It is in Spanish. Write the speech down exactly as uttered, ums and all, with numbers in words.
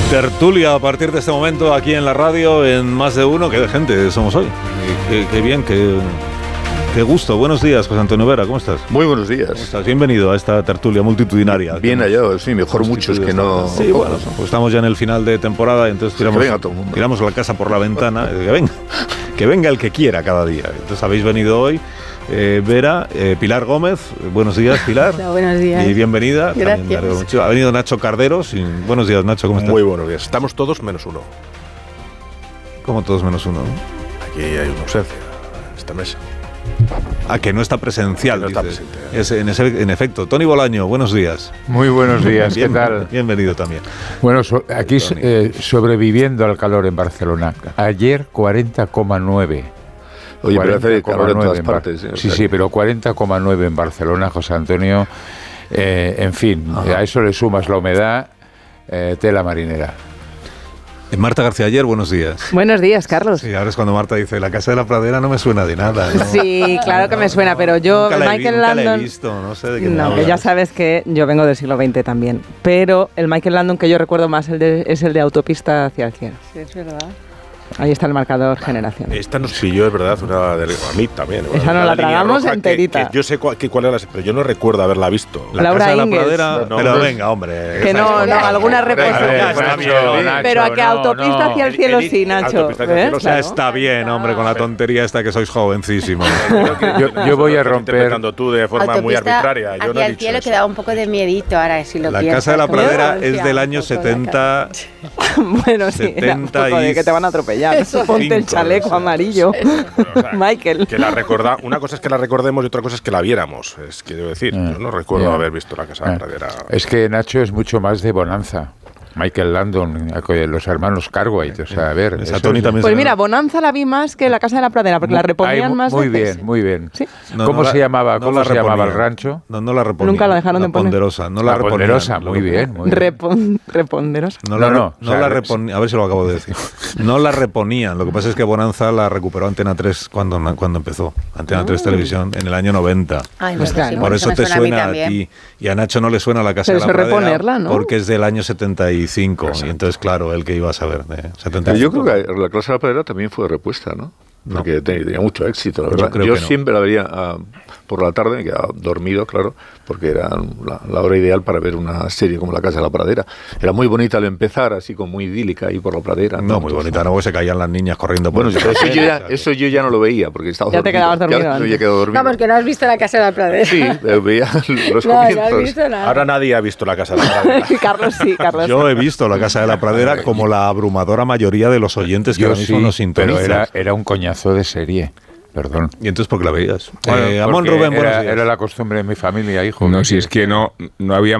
Tertulia a partir de este momento aquí en la radio, en Más de Uno. Qué de gente somos hoy. Qué, qué bien, qué, qué gusto. Buenos días, José Antonio Vera, ¿cómo estás? Muy buenos días. ¿Cómo estás? Bienvenido a esta tertulia multitudinaria. Bien hallado, sí, mejor muchos que no... Sí, bueno, pues estamos ya en el final de temporada y entonces tiramos, sí, todo el mundo. tiramos la casa por la ventana. Que venga, que venga el que quiera cada día. Entonces habéis venido hoy. Eh, Vera, eh, Pilar Gómez, buenos días, Pilar. Hola, buenos días. Y bienvenida. Gracias. Ha venido Nacho Carderos. Y buenos días, Nacho, ¿cómo estás? Muy buenos días. Estamos todos menos uno. ¿Cómo todos menos uno? Aquí hay una ausencia en esta mesa. Ah, que no está presencial. Que no está dices. presente. Es, en, ese, en efecto. Tony Bolaño, buenos días. Muy buenos días, ¿qué Bien, tal? Bienvenido también. Bueno, so, aquí eh, sobreviviendo al calor en Barcelona. Ayer cuarenta coma nueve. Oye, pero hace calor en todas en partes. Bar- sí, sí, pero cuarenta coma nueve en Barcelona, José Antonio. Eh, en fin, Ajá. a eso le sumas la humedad, eh, tela marinera. Eh, Marta García Ayer, buenos días. Buenos días, Carlos. Sí, ahora es cuando Marta dice, la Casa de la Pradera no me suena de nada, ¿no? Sí, claro que me suena, pero yo, Nunca la he vi- Michael nunca la he Landon... visto, no sé de qué me No, que hablas. ya sabes que yo vengo del siglo veinte también, pero el Michael Landon que yo recuerdo más el de- es el de Autopista hacia el cielo. Sí, es verdad. Ahí está el marcador generación. Esta nos pilló, es verdad, una de, a mí también. Esa una nos la línea tragamos roja que- enterita. que yo sé cuál, que cuál era, la- pero yo no recuerdo haberla visto. La Laura Casa de la Ingalls. Pradera, No, pero no, venga, hombre. Que no, no, alguna reposición. Ya está bien, Nacho, Pero a que Autopista hacia el cielo sí, Nacho. Autopista hacia el cielo, ¿Ves? sí. Ya Claro. está bien, hombre, con la tontería esta que sois jovencísimos. Yo, yo voy a Estás romper... interpretando tú de forma muy Autopista arbitraria. Yo no hacia he el dicho cielo eso. que da un poco de miedito ahora, si lo La piensas. Casa de la como Pradera decía es del un año poco la setenta. Bueno, sí, era un poco de que te van a atropellar. Eso. Ponte el Cinco, chaleco o sea. amarillo. O sea, Michael. Que la recorda, una cosa es que la recordemos y otra cosa es que la viéramos. Es que debo decir, Ah, yo no recuerdo ya. haber visto la Casa de la Ah, Pradera. Es que Nacho es mucho más de Bonanza. Michael Landon, los hermanos Cartwright, o sea, a ver... Esa eso Tony es- también Pues se- mira, Bonanza la vi más que la Casa de la Pradera, porque la reponían Ay, mu- más Muy veces. bien, muy bien. Sí. No, ¿Cómo no la- se llamaba, no cómo la se llamaba el reponían. rancho? No, no la reponían. Nunca la dejaron de poner. Ponderosa, no la, La reponían. Ponderosa, muy bien, muy bien. Repon- reponderosa. No, la, No, re- no, no o sea, la re- reponían, a ver si lo acabo de decir. No la reponían, lo que pasa es que Bonanza la recuperó Antena tres cuando, cuando empezó. Antena tres Televisión en el año noventa. Ay, Pues bueno, claro. sí, Por bueno, eso me te suena a mí suena a también. ti y a Nacho no le suena la Casa Pero de la eso es Pradera reponerla, ¿no? porque es del año setenta y cinco y entonces claro, él que iba a saber de setenta y cinco. Pero yo creo que la Casa de la Pradera también fue repuesta, ¿no? Porque No. tenía mucho éxito, la Yo verdad. creo Yo que no. siempre la veía ah, por la tarde, me quedaba dormido, claro, porque era la, la hora ideal para ver una serie como La Casa de la Pradera. Era muy bonita al empezar, así como muy idílica ahí por la pradera. No, muy Entonces, bonita, no, porque se caían las niñas corriendo por Bueno, el pero eso yo, ya, o sea, que- eso yo ya no lo veía, porque estaba Ya te dormido. quedabas dormido Ya me antes. había quedado dormido. Vamos, que no has visto la Casa de la Pradera. Sí, eh, veía los No, no has comienzos. visto nada. Ahora nadie ha visto la Casa de la Pradera. Carlos sí, Carlos. Yo he visto la Casa de la Pradera como la abrumadora mayoría de los oyentes que Yo ahora mismo sí, nos pero sintonizan. era, era un coñazo de serie. Perdón. ¿Y entonces por qué la veías? Bueno, eh, Amón porque Rubén, buenos era, días. era la costumbre de mi familia, hijo. No, si es que no, no había